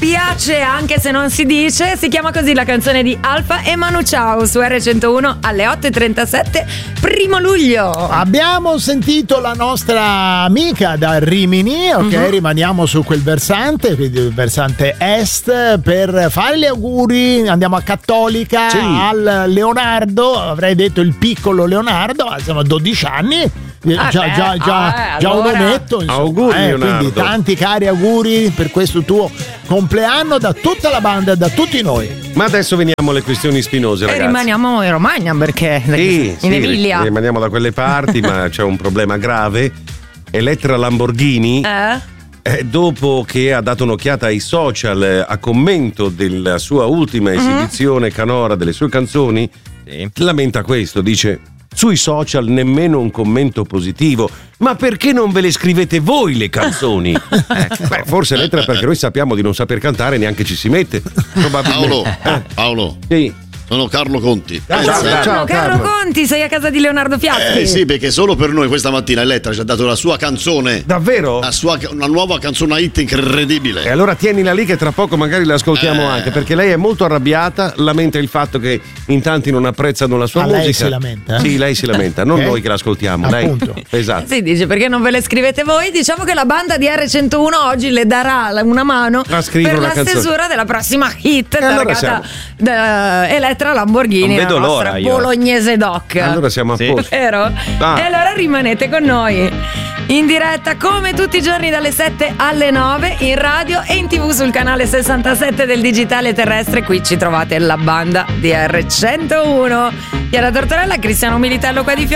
piace anche se non si dice. Si chiama così la canzone di Alfa e Manu Chao su R101 alle 8:37 1 luglio. Abbiamo sentito la nostra amica da Rimini, ok? Rimaniamo su quel versante, quindi il versante est, per fare gli auguri. Andiamo a Cattolica, sì, al Leonardo, avrei detto il piccolo Leonardo, ma siamo a 12 anni. Già allora, un ometto, insomma. Auguri, Leonardo. Quindi tanti cari auguri per questo tuo compleanno da tutta la banda e da tutti noi. Ma adesso veniamo alle questioni spinose, ragazzi. E rimaniamo in Romagna perché in Emilia. Rimaniamo da quelle parti, ma c'è un problema grave. Elettra Lamborghini, dopo che ha dato un'occhiata ai social a commento della sua ultima esibizione canora delle sue canzoni, lamenta questo, dice: sui social nemmeno un commento positivo, ma perché non ve le scrivete voi le canzoni? Beh, forse Elettra, perché noi sappiamo di non saper cantare, neanche ci si mette. Probabilmente. Paolo. Sì. Sono Carlo Conti. Ciao Carlo Conti, sei a casa di Leonardo Fiaschi. Sì, perché solo per noi questa mattina Elettra ci ha dato la sua canzone. Davvero? Una nuova canzone hit incredibile. E allora tienila lì che tra poco magari l'ascoltiamo anche, perché lei è molto arrabbiata, lamenta il fatto che in tanti non apprezzano la sua musica. Lei si lamenta? Sì, lei si lamenta, non noi che l'ascoltiamo. Appunto. Lei. Esatto. Si dice perché non ve le scrivete voi. Diciamo che la banda di R101 oggi le darà una mano A scrivere per una la canzone. stesura della prossima hit allora targata da Elettra Lamborghini, Non vedo la nostra l'ora io. bolognese doc. Allora siamo a posto. Vero? Ah. E allora rimanete con noi in diretta come tutti i giorni dalle 7 alle 9 in radio e in TV sul canale 67 del digitale terrestre. Qui ci trovate la banda di R101. Chiara Tortorella, Cristiano Militello qua di fianco.